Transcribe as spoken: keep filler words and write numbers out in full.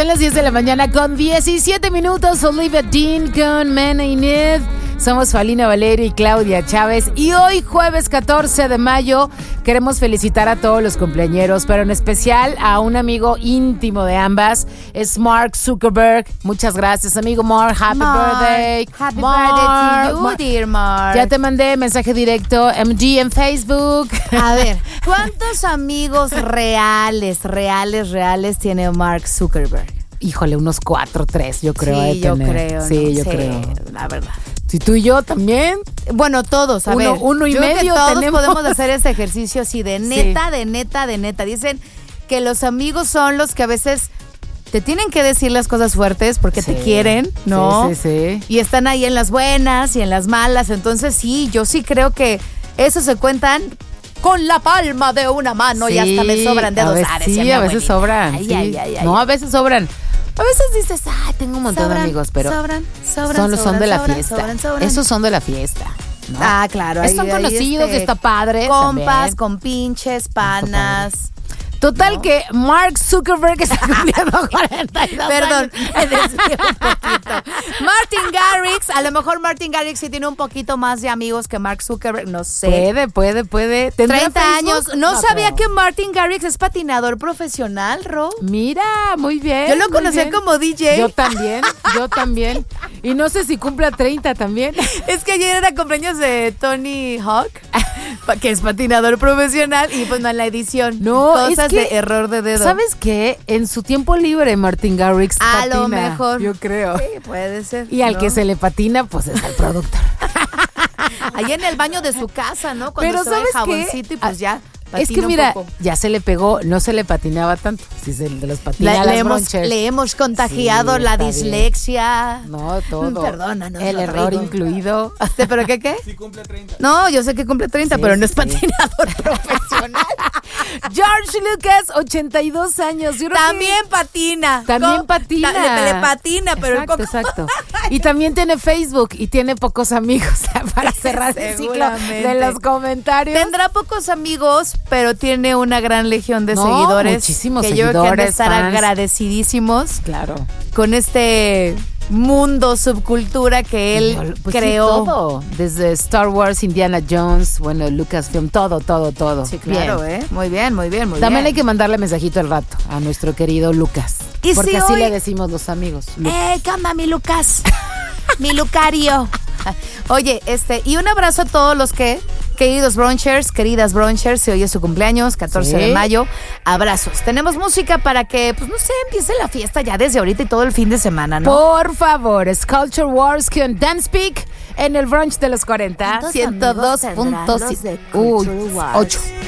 Son las diez de la mañana con diecisiete minutos. Olivia Dean con Man I Need. Somos Falina Valeria y Claudia Chávez. Y hoy, jueves catorce de mayo, queremos felicitar a todos los cumpleañeros, pero en especial a un amigo íntimo de ambas. Es Mark Zuckerberg. Muchas gracias, amigo Mark. Happy Mark, birthday. Happy Mark. birthday to you, dear Mark. Ya te mandé mensaje directo, M G en Facebook. A ver, ¿cuántos amigos reales, reales, reales tiene Mark Zuckerberg? Híjole, unos cuatro, tres, yo creo. Sí, yo creo. Sí, ¿no? yo sí, creo. La verdad. Si tú y yo también. Bueno, todos, a uno, ver. Uno y yo medio creo que todos tenemos. podemos hacer este ejercicio así de neta, Sí. de neta, de neta. Dicen que los amigos son los que a veces te tienen que decir las cosas fuertes porque Sí. te quieren, ¿no? Sí, sí, sí. Y están ahí en las buenas y en las malas. Entonces, sí, yo sí creo que eso se cuentan con la palma de una mano Sí, y hasta me sobran dedos. a veces, Ah, sí, decía mi a veces abuelita. sobran. Ay, sí. ay, ay, ay. No, a veces sobran. A veces dices, ay, tengo un montón Sobran, de amigos, pero sobran, sobran, son, son sobran, de la sobran, fiesta. sobran, sobran. Esos son de la fiesta. ¿no? Ah, claro. Son ahí- ahí, conocidos, este, está padre. Compas, también. compinches, panas. Total ¿no? que Mark Zuckerberg está cumpliendo cuarenta y dos Perdón, años. me desvío un poquito. Martin Garrix, a lo mejor Martin Garrix sí tiene un poquito más de amigos que Mark Zuckerberg, no sé. Puede, puede, puede. ¿Tendrá treinta Facebook? años. No, sabía creo. que Martin Garrix es patinador profesional, Ro. Mira, muy bien. Yo lo muy conocía bien. como D J. Yo también, yo también. Y no sé si cumpla treinta también. Es que ayer era cumpleaños de Tony Hawk, pa- que es patinador profesional, y pues no en la edición. No, Cosas es que, de error de dedo. ¿sabes qué? En su tiempo libre, Martin Garrix A patina. lo mejor. Yo creo. Sí, puede ser. Y al ¿no? que se le patina, pues es al productor. Allá en el baño de su casa, ¿no? Cuando Pero se ve ¿sabes qué? jaboncito y pues ya. Es que patina un mira, poco. ya se le pegó, no se le patinaba tanto. Si se de los patina La- a le, las hemos, bronchers. le hemos contagiado Sí, la está bien. dislexia. No, todo. Perdónanos, El error Rodrigo. incluido. ¿Sí, ¿Pero qué qué? Sí cumple treinta. No, yo sé que cumple treinta, Sí, pero no sí, es patinador profesional. George Lucas, ochenta y dos años. Yo creo que- También patina. También ¿Cómo? patina. Ta- Le, le patina, pero exacto, un poco. exacto. Y también tiene Facebook y tiene pocos amigos para cerrar el ciclo Seguramente. de los comentarios. Tendrá pocos amigos, pero tiene una gran legión de No, seguidores. muchísimos que yo creo que han de seguidores, estar fans. agradecidísimos Claro. con este mundo, subcultura que él Pues sí, creó. todo. Desde Star Wars, Indiana Jones, bueno, Lucasfilm, todo, todo, todo. Sí, claro, Bien. ¿eh? Muy bien, muy bien, muy También hay bien. que mandarle mensajito al rato a nuestro querido Lucas. Y porque si así hoy- le decimos los amigos. Lu- ¡Eh, ¿qué onda, mi Lucas! Mi Lucario. Oye, este, y un abrazo a todos los que, queridos brunchers, queridas brunchers, si hoy es su cumpleaños, catorce Sí. de mayo, abrazos. Tenemos música para que, pues no sé, empiece la fiesta ya desde ahorita y todo el fin de semana, ¿no? Por favor, Culture Wars con Dance Peak en el brunch de los cuarenta. ¿Cuántos ciento dos amigos punto tendrán los siete. de Uy, Culture Wars? ocho.